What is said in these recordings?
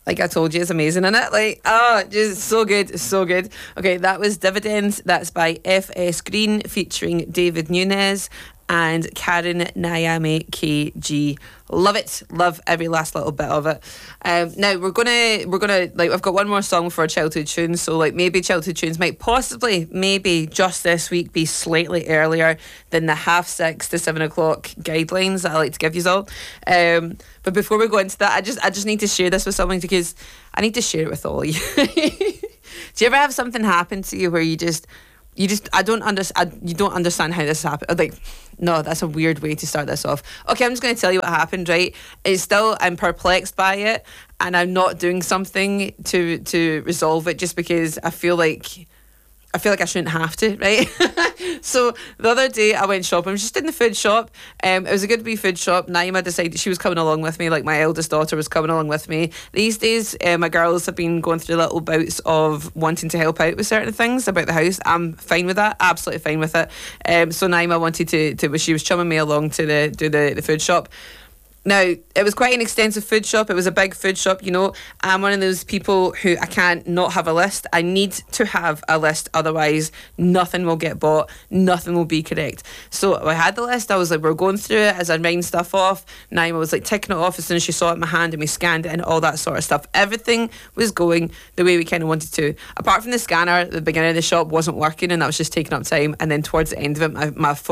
Like I told you, it's amazing, isn't it? Like, oh, just so good, so good. Okay, that was Dividends. That's by F.S. Green featuring David Nunes and Karen Nyame KG. Love it. Love every last little bit of it. Now we're gonna like, I've got one more song for childhood tunes, so like maybe childhood tunes might possibly maybe just this week be slightly earlier than the 6:30 to 7 o'clock guidelines that I like to give you all. But before we go into that, I just need to share this with someone, because I need to share it with all of you. Do you ever have something happen to you where you don't understand how this happened? Like, no, that's a weird way to start this off. Okay, I'm just going to tell you what happened, right? I'm perplexed by it, and I'm not doing something to resolve it just because I feel like I shouldn't have to, right? So the other day I went shopping. I was just in the food shop. It was a good wee food shop. Naima decided she was coming along with me. Like, my eldest daughter was coming along with me. These days, my girls have been going through little bouts of wanting to help out with certain things about the house. I'm fine with that. Absolutely fine with it. So Naima wanted to she was chumming me along to do the food shop. Now, it was quite an extensive food shop. It was a big food shop, you know. I'm one of those people who I can't not have a list. I need to have a list, otherwise nothing will get bought, nothing will be correct. So I had the list. I was like, we're going through it as I rang stuff off. Naima was like ticking it off as soon as she saw it in my hand, and we scanned it and all that sort of stuff. Everything was going the way we kind of wanted to. Apart from the scanner, at the beginning of the shop wasn't working, and that was just taking up time. And then towards the end of it,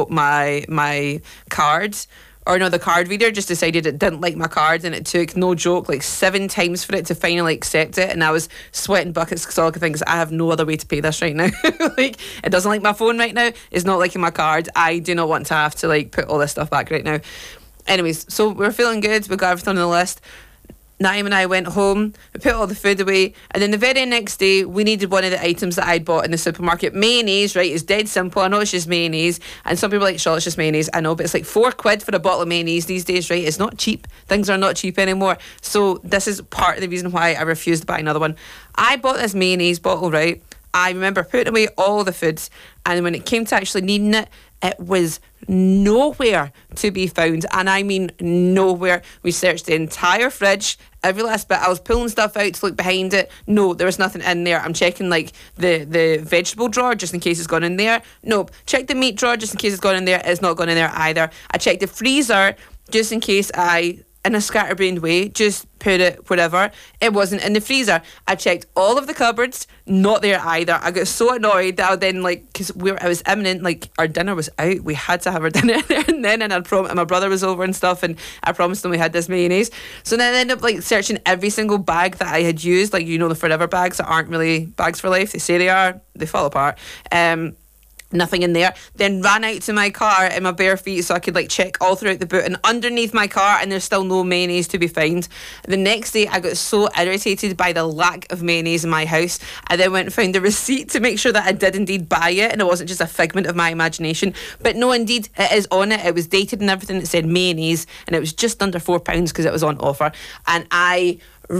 my cards, or no, the card reader just decided it didn't like my card, and it took, no joke, like 7 times for it to finally accept it. And I was sweating buckets because all I could think is, I have no other way to pay this right now. Like, it doesn't like my phone right now. It's not liking my card. I do not want to have to like put all this stuff back right now. Anyways, so we're feeling good. We got everything on the list. Naima and I went home, we put all the food away, and then the very next day we needed one of the items that I'd bought in the supermarket. Mayonnaise, right? It's dead simple. I know it's just mayonnaise, and some people are like, sure, it's just mayonnaise. I know, but it's like £4 for a bottle of mayonnaise these days, right? It's not cheap. Things are not cheap anymore. So this is part of the reason why I refused to buy another one. I bought this mayonnaise bottle, right? I remember putting away all the foods, and when it came to actually needing it, it was nowhere to be found, and I mean nowhere. We searched the entire fridge, every last bit. I was pulling stuff out to look behind it. No, there was nothing in there. I'm checking like the vegetable drawer just in case it's gone in there. Nope. Check the meat drawer just in case it's gone in there. It's not gone in there either. I checked the freezer just in case in a scatterbrained way, just put it wherever. It wasn't in the freezer. I checked all of the cupboards, not there either. I got so annoyed that I then, like, because I was imminent, like, our dinner was out. We had to have our dinner there and then, and my brother was over and stuff, and I promised him we had this mayonnaise. So then I ended up, like, searching every single bag that I had used, like, you know, the forever bags that aren't really bags for life. They say they are. They fall apart. Nothing in there. Then ran out to my car in my bare feet so I could like check all throughout the boot and underneath my car, and there's still no mayonnaise to be found. The next day I got so irritated by the lack of mayonnaise in my house. I then went and found a receipt to make sure that I did indeed buy it and it wasn't just a figment of my imagination. But no, indeed, it is on it. It was dated and everything. It said mayonnaise, and it was just under £4 because it was on offer. And I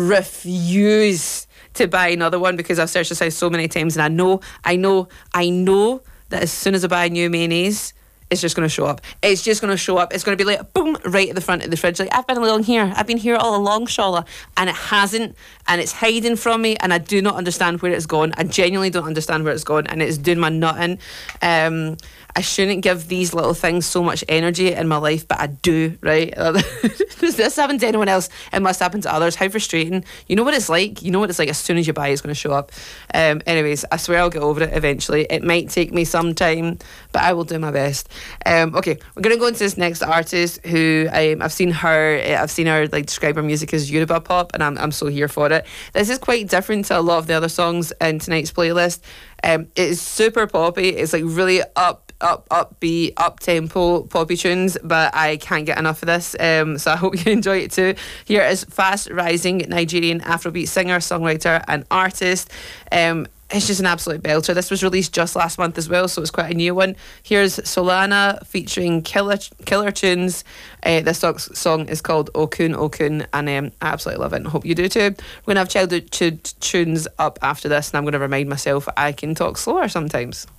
refuse to buy another one because I've searched this house so many times, and I know that as soon as I buy new mayonnaise, it's just going to show up. It's just going to show up. It's going to be like, boom, right at the front of the fridge. Like, I've been along here. I've been here all along, Shola. And it hasn't. And it's hiding from me. And I do not understand where it's gone. I genuinely don't understand where it's gone. And it's doing my nut in. I shouldn't give these little things so much energy in my life, but I do, right? Does this happen to anyone else? It must happen to others. How frustrating. You know what it's like? You know what it's like as soon as you buy, it's going to show up. Anyways, I swear I'll get over it eventually. It might take me some time, but I will do my best. Okay, we're going to go into this next artist who I've seen her like describe her music as Yoruba pop, and I'm so here for it. This is quite different to a lot of the other songs in tonight's playlist. It is super poppy. It's like really upbeat, up-tempo poppy tunes, but I can't get enough of this, so I hope you enjoy it too. Here is fast-rising Nigerian Afrobeat singer, songwriter and artist. It's just an absolute belter. This was released just last month as well, so it's quite a new one. Here's Solana featuring Killer Tunes. This song is called Okun Okun, and I absolutely love it and hope you do too. We're going to have childhood tunes up after this, and I'm going to remind myself I can talk slower sometimes.